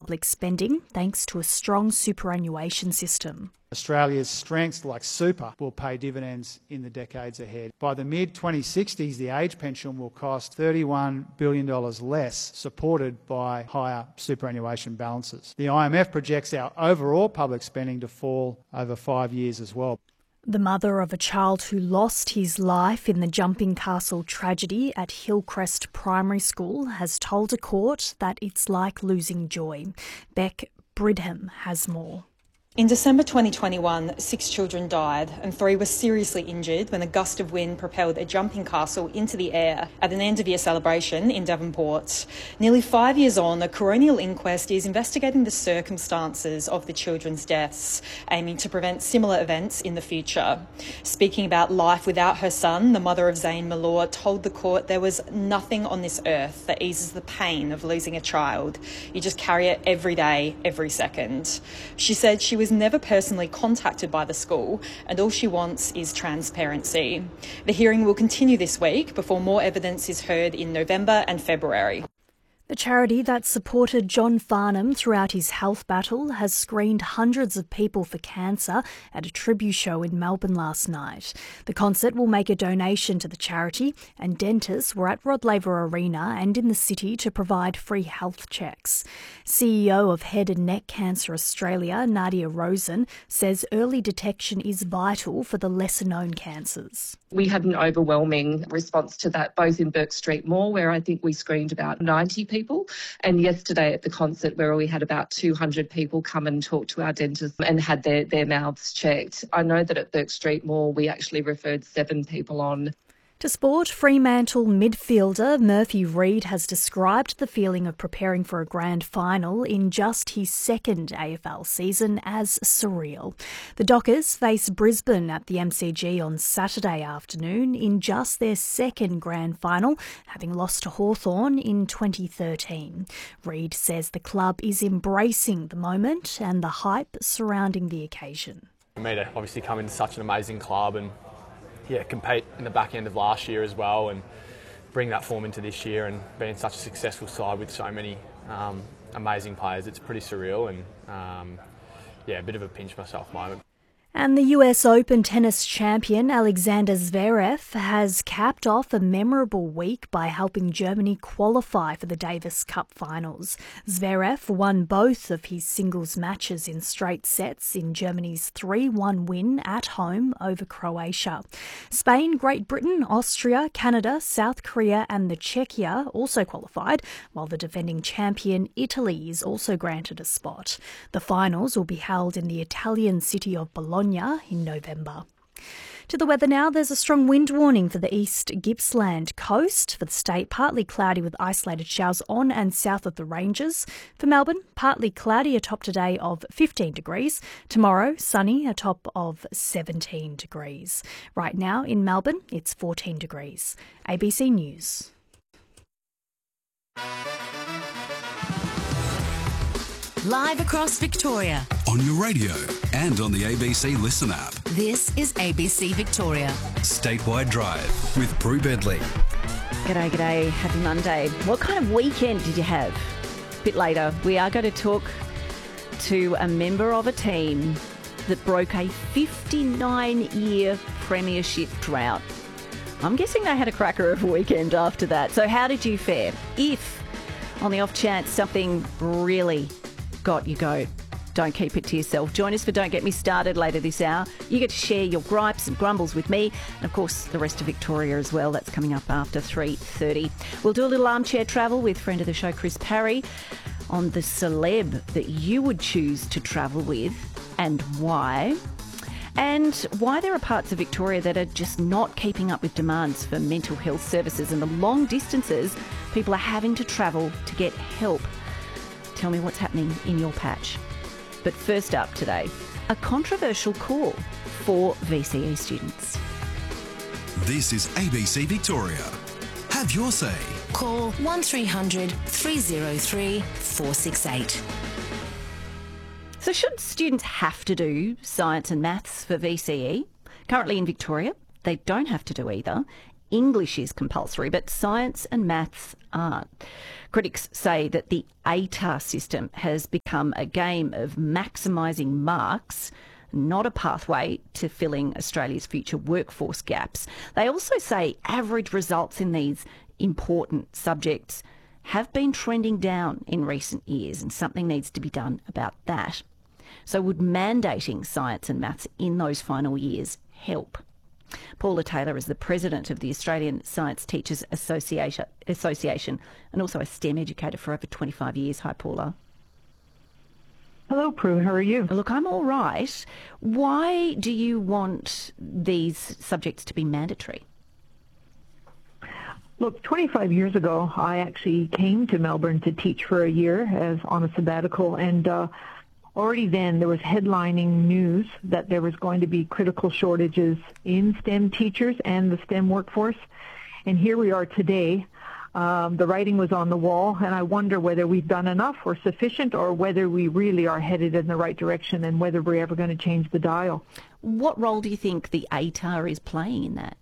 public spending thanks to a strong superannuation system. Australia's strengths like super will pay dividends in the decades ahead. By the mid-2060s, the age pension will cost $31 billion less, supported by higher superannuation balances. The IMF projects our overall public spending to fall over 5 years as well. The mother of a child who lost his life in the Jumping Castle tragedy at Hillcrest Primary School has told a court that it's like losing joy. Beck Bridham has more. In December 2021, 6 children died and 3 were seriously injured when a gust of wind propelled a jumping castle into the air at an end-of-year celebration in Devonport. Nearly 5 years on, a coronial inquest is investigating the circumstances of the children's deaths, aiming to prevent similar events in the future. Speaking about life without her son, the mother of Zane Mallour told the court there was nothing on this earth that eases the pain of losing a child. You just carry it every day, every second. She said she was never personally contacted by the school and all she wants is transparency. The hearing will continue this week before more evidence is heard in November and February. The charity that supported John Farnham throughout his health battle has screened hundreds of people for cancer at a tribute show in Melbourne last night. The concert will make a donation to the charity, and dentists were at Rod Laver Arena and in the city to provide free health checks. CEO of Head and Neck Cancer Australia, Nadia Rosen, says early detection is vital for the lesser-known cancers. We had an overwhelming response to that, both in Bourke Street Mall, where I think we screened about 90 people, and yesterday at the concert, where we had about 200 people come and talk to our dentists and had their mouths checked. I know that at Bourke Street Mall, we actually referred 7 people on. To sport, Fremantle midfielder Murphy Reid has described the feeling of preparing for a grand final in just his second AFL season as surreal. The Dockers face Brisbane at the MCG on Saturday afternoon in just their second grand final, having lost to Hawthorn in 2013. Reid says the club is embracing the moment and the hype surrounding the occasion. For me to obviously come into such an amazing club and compete in the back end of last year as well and bring that form into this year and being such a successful side with so many amazing players, it's pretty surreal and a bit of a pinch myself moment. And the US Open tennis champion Alexander Zverev has capped off a memorable week by helping Germany qualify for the Davis Cup finals. Zverev won both of his singles matches in straight sets in Germany's 3-1 win at home over Croatia. Spain, Great Britain, Austria, Canada, South Korea and the Czechia also qualified, while the defending champion Italy is also granted a spot. The finals will be held in the Italian city of Bologna in November. To the weather now, there's a strong wind warning for the East Gippsland coast. For the state, partly cloudy with isolated showers on and south of the ranges. For Melbourne, partly cloudy, a top today of 15 degrees. Tomorrow, sunny, a top of 17 degrees. Right now in Melbourne, it's 14 degrees. ABC News. Live across Victoria. On your radio and on the ABC Listen app. This is ABC Victoria. Statewide Drive with Prue Bedley. G'day, g'day. Happy Monday. What kind of weekend did you have? A bit later, we are going to talk to a member of a team that broke a 59-year premiership drought. I'm guessing they had a cracker of a weekend after that. So how did you fare? If, on the off chance, something really got you go, don't keep it to yourself. Join us for Don't Get Me Started later this hour. You get to share your gripes and grumbles with me and, of course, the rest of Victoria as well. That's coming up after 3:30. We'll do a little armchair travel with friend of the show, Chris Parry, on the celeb that you would choose to travel with and why. And why there are parts of Victoria that are just not keeping up with demands for mental health services and the long distances people are having to travel to get help. Tell me what's happening in your patch. But first up today, a controversial call for VCE students. This is ABC Victoria. Have your say. Call 1300 303 468. So should students have to do science and maths for VCE? Currently in Victoria, they don't have to do either. English is compulsory, but science and maths aren't. Critics say that the ATAR system has become a game of maximising marks, not a pathway to filling Australia's future workforce gaps. They also say average results in these important subjects have been trending down in recent years, and something needs to be done about that. So would mandating science and maths in those final years help? Paula Taylor is the president of the Australian Science Teachers Association and also a STEM educator for over 25 years. Hi, Paula. Hello, Prue. How are you? Look, I'm all right. Why do you want these subjects to be mandatory? Look, 25 years ago, I actually came to Melbourne to teach for a year as on a sabbatical, and already then there was headlining news that there was going to be critical shortages in STEM teachers and the STEM workforce. And here we are today. The writing was on the wall, and I wonder whether we've done enough or sufficient, or whether we really are headed in the right direction, and whether we're ever going to change the dial. What role do you think the ATAR is playing in that?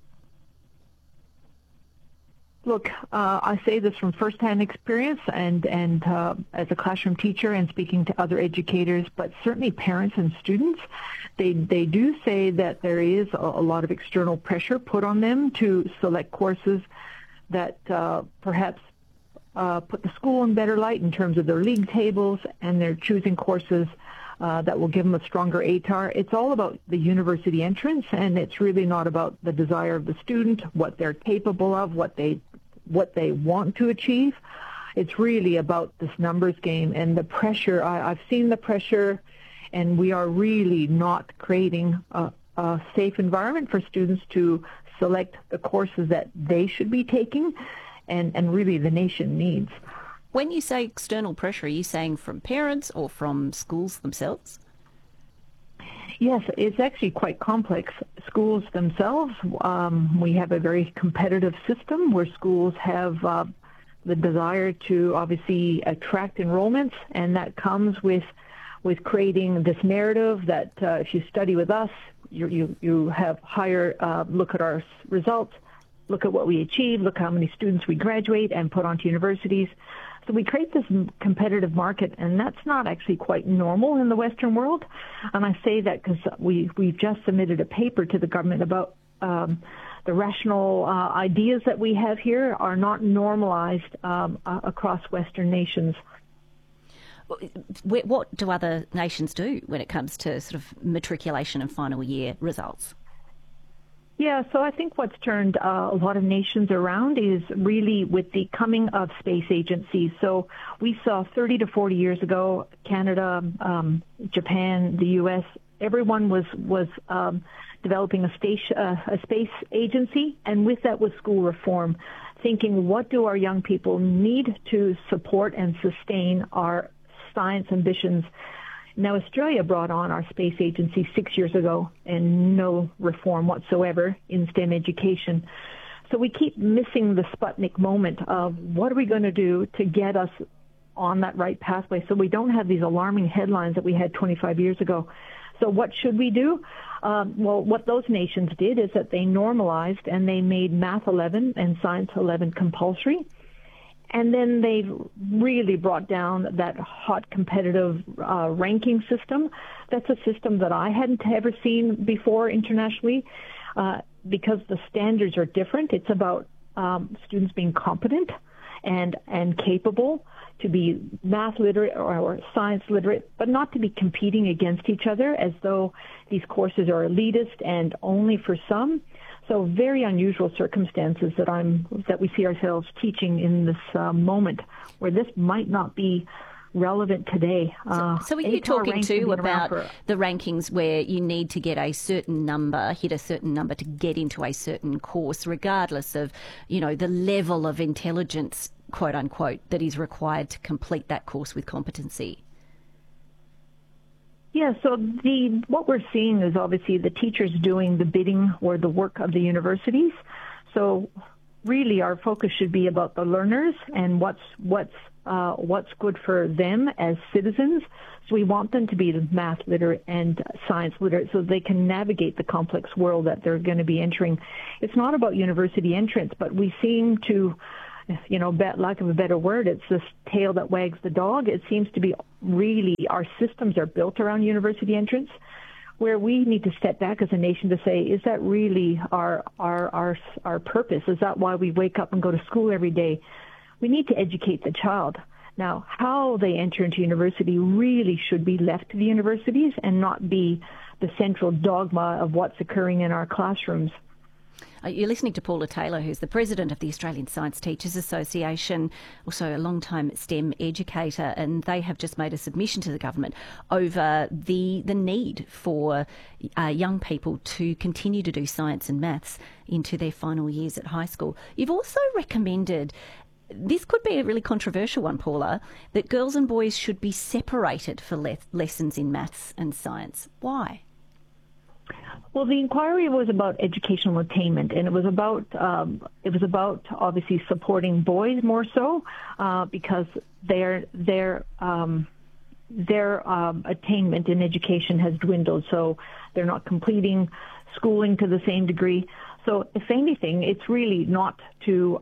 Look, I say this from first-hand experience and as a classroom teacher and speaking to other educators, but certainly parents and students, they do say that there is a lot of external pressure put on them to select courses that perhaps put the school in better light in terms of their league tables, and they're choosing courses that will give them a stronger ATAR. It's all about the university entrance, and it's really not about the desire of the student, what they're capable of, what they want to achieve. It's really about this numbers game and the pressure. I've seen the pressure, and we are really not creating a safe environment for students to select the courses that they should be taking and really the nation needs. When you say external pressure, are you saying from parents or from schools themselves? Yes, it's actually quite complex. Schools themselves, we have a very competitive system where schools have the desire to obviously attract enrollments, and that comes with creating this narrative that if you study with us, you have higher, look at our results, look at what we achieve, look how many students we graduate and put onto universities. So we create this competitive market, and that's not actually quite normal in the Western world. And I say that because we've just submitted a paper to the government about the rational ideas that we have here are not normalized across Western nations. What do other nations do when it comes to sort of matriculation and final year results? Yeah, so I think what's turned a lot of nations around is really with the coming of space agencies. So we saw 30 to 40 years ago, Canada, Japan, the U.S., everyone was developing a space agency, and with that was school reform, thinking what do our young people need to support and sustain our science ambitions. Now, Australia brought on our space agency 6 years ago, and no reform whatsoever in STEM education. So we keep missing the Sputnik moment of what are we going to do to get us on that right pathway so we don't have these alarming headlines that we had 25 years ago. So what should we do? Well, what those nations did is that they normalized and they made Math 11 and Science 11 compulsory. And then they really brought down that hot competitive ranking system. That's a system that I hadn't ever seen before internationally because the standards are different. It's about students being competent and capable to be math literate or science literate, but not to be competing against each other as though these courses are elitist and only for some. So very unusual circumstances that we see ourselves teaching in this moment, where this might not be relevant today. So are you talking too about the rankings where you need to get a certain number, hit a certain number to get into a certain course, regardless of, the level of intelligence, quote unquote, that is required to complete that course with competency? Yeah, so what we're seeing is obviously the teachers doing the bidding or the work of the universities. So really our focus should be about the learners and what's good for them as citizens. So we want them to be math literate and science literate so they can navigate the complex world that they're going to be entering. It's not about university entrance, but we seem to, lack of a better word, it's this tail that wags the dog. It seems to be really our systems are built around university entrance, where we need to step back as a nation to say, is that really our purpose? Is that why we wake up and go to school every day? We need to educate the child. Now, how they enter into university really should be left to the universities and not be the central dogma of what's occurring in our classrooms. You're listening to Paula Taylor, who's the president of the Australian Science Teachers Association, also a long-time STEM educator, and they have just made a submission to the government over the need for young people to continue to do science and maths into their final years at high school. You've also recommended, this could be a really controversial one, Paula, that girls and boys should be separated for lessons in maths and science. Why? Well, the inquiry was about educational attainment, and it was about obviously supporting boys more so because their attainment in education has dwindled, so they're not completing schooling to the same degree. So, if anything, it's really not to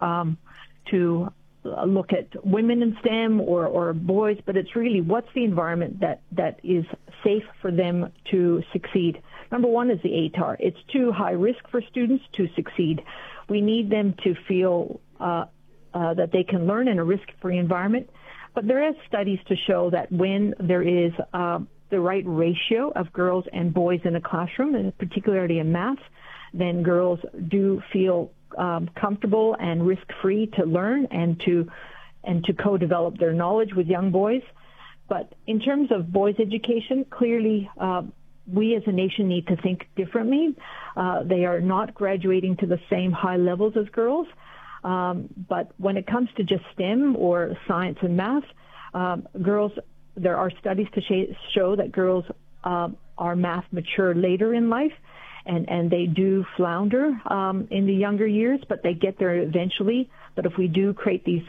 look at women in STEM or boys, but it's really what's the environment that is safe for them to succeed. Number one is the ATAR. It's too high risk for students to succeed. We need them to feel that they can learn in a risk-free environment. But there is studies to show that when there is the right ratio of girls and boys in a classroom, and particularly in maths, then girls do feel comfortable and risk-free to learn and to co-develop their knowledge with young boys. But in terms of boys' education, clearly we as a nation need to think differently. They are not graduating to the same high levels as girls. But when it comes to just STEM or science and math, girls, there are studies to show that girls are math mature later in life. And they do flounder in the younger years, but they get there eventually. But if we do create these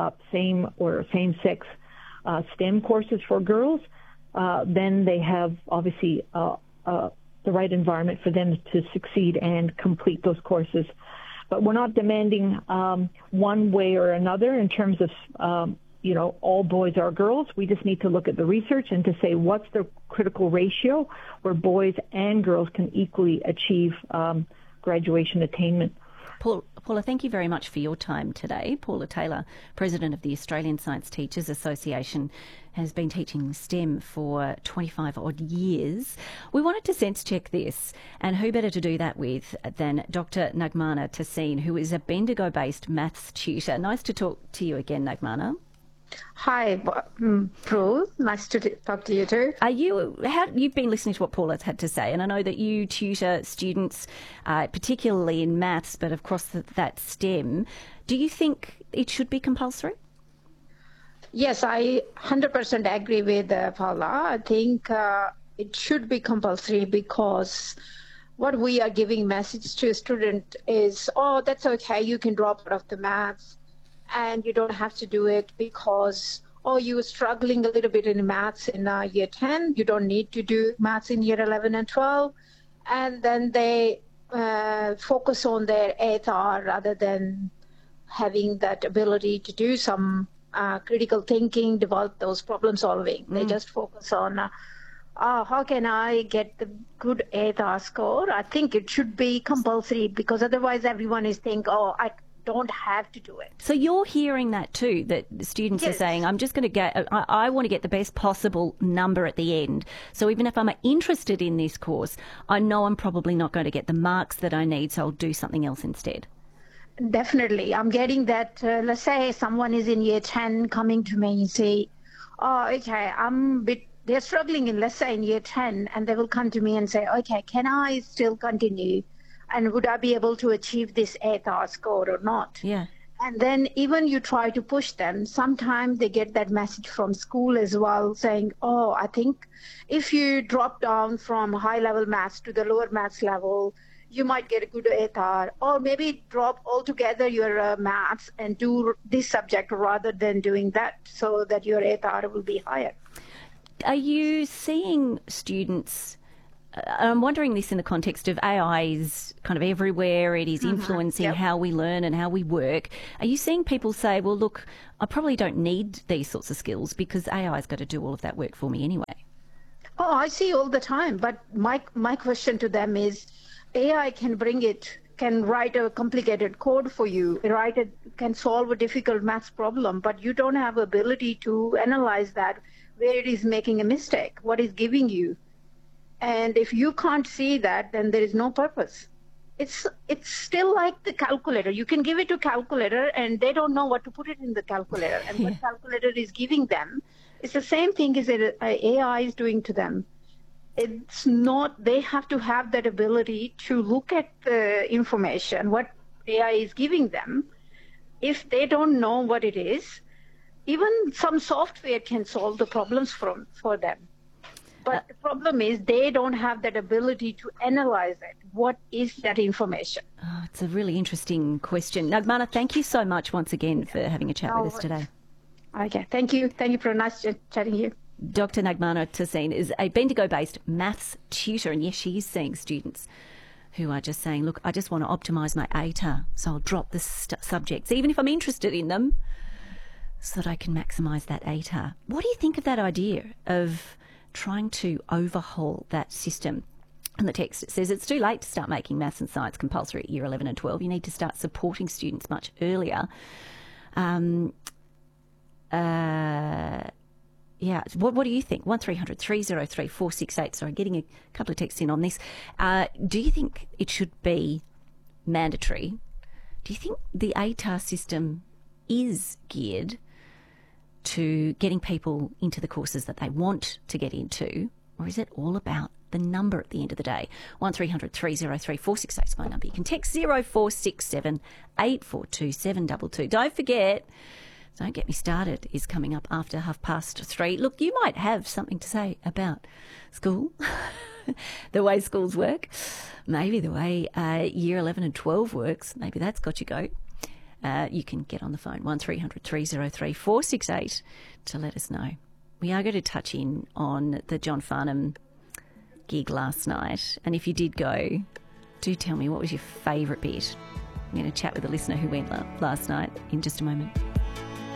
same-sex STEM courses for girls, then they have obviously the right environment for them to succeed and complete those courses. But we're not demanding one way or another in terms of all boys are girls. We just need to look at the research and to say what's the critical ratio where boys and girls can equally achieve graduation attainment. Paula, thank you very much for your time today. Paula Taylor, President of the Australian Science Teachers Association, has been teaching STEM for 25 odd years. We wanted to sense check this, and who better to do that with than Dr. Nagmana Taseen, who is a Bendigo-based maths tutor. Nice to talk to you again, Nagmana. Hi, Prue. Nice to talk to you too. You've been listening to what Paula had to say, and I know that you tutor students, particularly in maths, but across that STEM. Do you think it should be compulsory? Yes, I 100% agree with Paula. I think it should be compulsory because what we are giving message to a student is, oh, that's okay, you can drop out of the maths. And you don't have to do it because, you were struggling a little bit in maths in year 10. You don't need to do maths in year 11 and 12. And then they focus on their ATAR rather than having that ability to do some critical thinking, develop those problem solving. They just focus on, how can I get the good ATAR score? I think it should be compulsory because otherwise everyone is thinking, I don't have to do it. So you're hearing that too, that students are saying, I'm just going to I want to get the best possible number at the end. So even if I'm interested in this course, I know I'm probably not going to get the marks that I need, so I'll do something else instead. Definitely. I'm getting that. Let's say someone is in year 10 coming to me and say, they're struggling in, let's say, in year 10, and they will come to me and say, okay, can I still continue? And would I be able to achieve this ATAR score or not? Yeah. And then even you try to push them, sometimes they get that message from school as well saying, I think if you drop down from high-level maths to the lower maths level, you might get a good ATAR, or maybe drop altogether your maths and do this subject rather than doing that, so that your ATAR will be higher. Are you seeing students, I'm wondering this in the context of AI is kind of everywhere, it is influencing how we learn and how we work. Are you seeing people say, well, look, I probably don't need these sorts of skills because AI's got to do all of that work for me anyway? Oh, I see all the time. But my question to them is, AI can write a complicated code for you, can solve a difficult maths problem, but you don't have ability to analyze that, where it is making a mistake, what is giving you. And if you can't see that, then there is no purpose. It's still like the calculator. You can give it to calculator and they don't know what to put it in the calculator. And what calculator is giving them, it's the same thing as AI is doing to them. It's not, they have to have that ability to look at the information, what AI is giving them. If they don't know what it is, even some software can solve the problems for them. But the problem is they don't have that ability to analyze it. What is that information? Oh, it's a really interesting question. Nagmana, thank you so much once again for having a chat with us today. Okay, thank you. Thank you for nice chatting here. Dr. Nagmana Taseen is a Bendigo-based maths tutor, and yes, she is seeing students who are just saying, look, I just want to optimise my ATAR, so I'll drop the subjects, even if I'm interested in them, so that I can maximise that ATAR. What do you think of that idea of trying to overhaul that system? And the text, it says, it's too late to start making maths and science compulsory at year 11 and 12. You need to start supporting students much earlier. Yeah, what do you think? 1300 303 468. Sorry, getting a couple of texts in on this. Do you think it should be mandatory? Do you think the ATAR system is geared to getting people into the courses that they want to get into, or is it all about the number at the end of the day? 1300 303 468 is my number. You can text 0467 842 722. Don't forget, Don't Get Me Started is coming up after 3:30. Look, you might have something to say about school, the way schools work, maybe the way year 11 and 12 works. Maybe that's got you go. You can get on the phone, 1300 303 468 to let us know. We are going to touch in on the John Farnham gig last night. And if you did go, do tell me what was your favourite bit. I'm going to chat with a listener who went last night in just a moment.